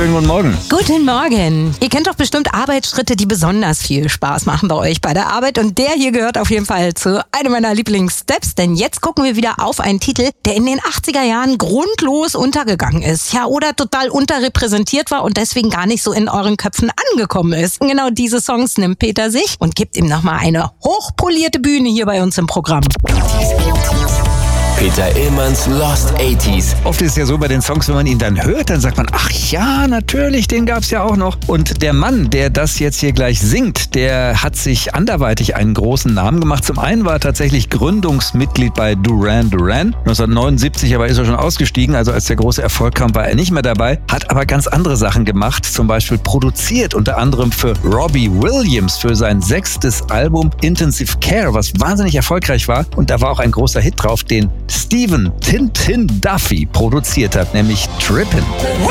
schönen guten Morgen. Guten Morgen. Ihr kennt doch bestimmt Arbeitsschritte, die besonders viel Spaß machen bei euch bei der Arbeit. Und der hier gehört auf jeden Fall zu einem meiner Lieblingssteps. Denn jetzt gucken wir wieder auf einen Titel, der in den 80er Jahren grundlos untergegangen ist. Ja, oder total unterrepräsentiert war und deswegen gar nicht so in euren Köpfen angekommen ist. Und genau diese Songs nimmt Peter sich und gibt ihm nochmal eine hochpolierte Bühne hier bei uns im Programm. Peter Illmanns Lost 80s. Oft ist es ja so bei den Songs, wenn man ihn dann hört, dann sagt man, ach ja, natürlich, den gab's ja auch noch. Und der Mann, der das jetzt hier gleich singt, der hat sich anderweitig einen großen Namen gemacht. Zum einen war er tatsächlich Gründungsmitglied bei Duran Duran. 1979 aber ist er schon ausgestiegen, also als der große Erfolg kam, war er nicht mehr dabei. Hat aber ganz andere Sachen gemacht, zum Beispiel produziert, unter anderem für Robbie Williams, für sein 6. Album Intensive Care, was wahnsinnig erfolgreich war. Und da war auch ein großer Hit drauf, den Stephen Tintin Duffy produziert hat, nämlich Trippin'.